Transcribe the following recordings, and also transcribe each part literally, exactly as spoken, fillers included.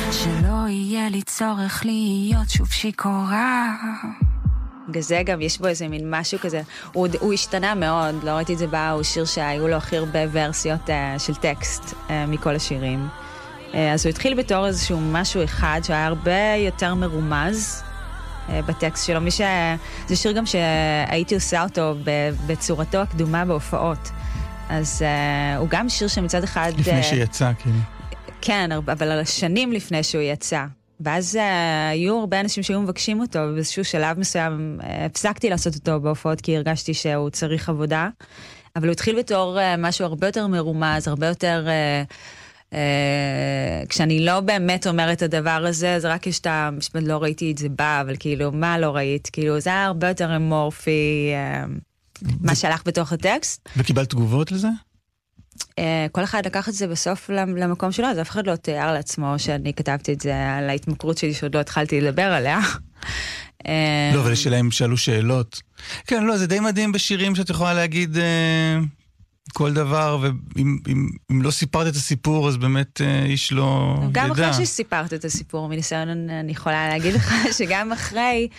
שלא יהיה לי צורך להיות שוב שיקורה. זה גם, יש בו איזה מין משהו כזה, הוא, הוא השתנה מאוד, לא ראיתי את זה בה, הוא שיר שהיו לו הכי הרבה ורסיות uh, של טקסט uh, מכל השירים. Uh, אז הוא התחיל בתור איזשהו משהו אחד, שהיה הרבה יותר מרומז uh, בטקסט שלו. מי ש... זה שיר גם שהייתי עושה אותו בצורתו הקדומה בהופעות. אז uh, הוא גם שיר שמצד אחד... לפני uh, שיצא, כאילו. כן, אבל על השנים לפני שהוא יצא. ואז uh, היו הרבה אנשים שהיו מבקשים אותו, ובאיזשהו שלב מסוים uh, הפסקתי לעשות אותו בהופעות, כי הרגשתי שהוא צריך עבודה. אבל הוא התחיל בתור uh, משהו הרבה יותר מרומז, הרבה יותר... Uh, uh, כשאני לא באמת אומרת את הדבר הזה, זה רק יש את ה... לא ראיתי את זה בה, אבל כאילו, מה לא ראית? כאילו, זה היה הרבה יותר אמורפי, uh, מה שהלך בתוך הטקסט. וקיבלת תגובות לזה? כל אחד לקח את זה בסוף למקום שלו, אז אף אחד לא תיאר לעצמו שאני כתבתי את זה על ההתמכרות שלי שעוד לא התחלתי לדבר עליה. לא, אבל שלהם שאלו שאלות. כן, לא, זה די מדהים בשירים שאת יכולה להגיד כל דבר, ואם לא סיפרת את הסיפור, אז באמת איש לא ידע. גם אחרי שסיפרת את הסיפור, מניסיון אני יכולה להגיד לך שגם אחרי,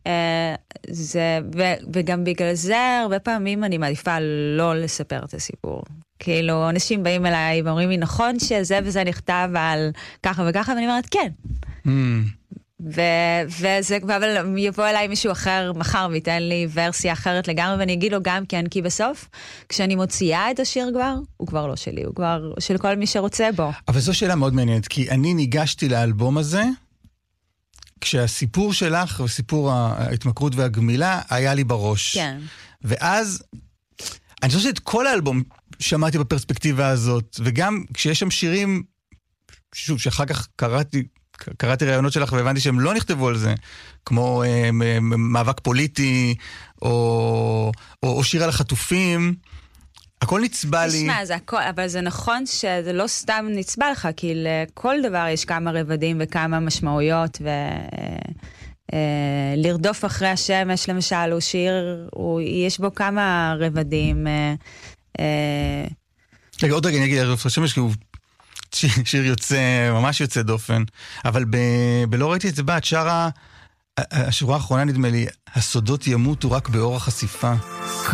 וגם בגלל זה הרבה פעמים אני מעדיפה לא לספר את הסיפור. כאילו, אנשים באים אליי ואומרים לי, נכון שזה וזה נכתב על ככה וככה, ואני אומרת, כן. וזה, אבל יבוא אליי מישהו אחר מחר, ויתן לי ורסיה אחרת לגמרי, ואני אגיד לו גם כן, כי בסוף, כשאני מוציאה את השיר כבר, הוא כבר לא שלי, הוא כבר של כל מי שרוצה בו. אבל זו שאלה מאוד מעניינת, כי אני ניגשתי לאלבום הזה, כשהסיפור שלך, וסיפור ההתמכרות והגמילה, היה לי בראש. כן. ואז, אני חושב שאת כל האלבום שמעתי בפרספקטיבה הזאת, וגם כשיש שם שירים, שוב, שאחר כך קראתי, קראתי רעיונות שלך והבנתי שהם לא נכתבו על זה, כמו אה, מאבק פוליטי, או, או, או שיר על החטופים, הכל נצבע לי. תשמע, זה הכל, אבל זה נכון שזה לא סתם נצבע לך, כי לכל דבר יש כמה רבדים וכמה משמעויות, ו... לרדוף אחרי השמש, למשל, הוא שיר, הוא, יש בו כמה רבדים. רגע, עוד רגע אני אגיד, לרדוף אחרי השמש, כי הוא שיר יוצא, ממש יוצא דופן, אבל בלא ראיתי את זה בה, את שרה, השורה האחרונה נדמה לי, הסודות ימותו רק באור החשיפה.